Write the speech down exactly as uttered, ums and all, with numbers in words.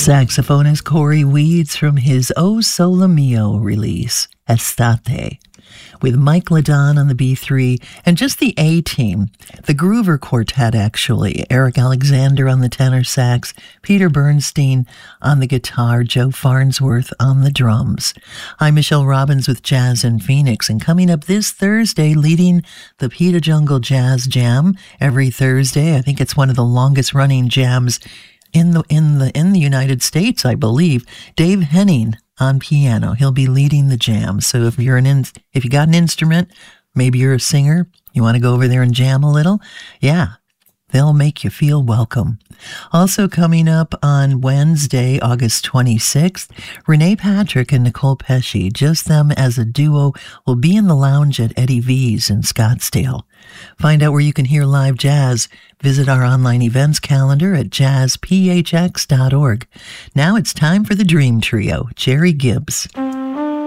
Saxophonist Corey Weeds from his O Sole Mio release, Estate, with Mike Ladon on the B three and just the A-team, the Groover Quartet actually, Eric Alexander on the tenor sax, Peter Bernstein on the guitar, Joe Farnsworth on the drums. I'm Michelle Robbins with Jazz in Phoenix, and coming up this Thursday, leading the Pita Jungle Jazz Jam every Thursday. I think it's one of the longest running jams in the in the in the United States, I believe. Dave Henning on piano. He'll be leading the jam. So if you're an in, if you got an instrument, maybe you're a singer, you want to go over there and jam a little, yeah, they'll make you feel welcome. Also coming up on Wednesday, August twenty-sixth, Renee Patrick and Nicole Pesci, just them as a duo, will be in the lounge at Eddie V's in Scottsdale. Find out where you can hear live jazz. Visit our online events calendar at jazz p h x dot org. Now it's time for the Dream Trio, Jerry Gibbs.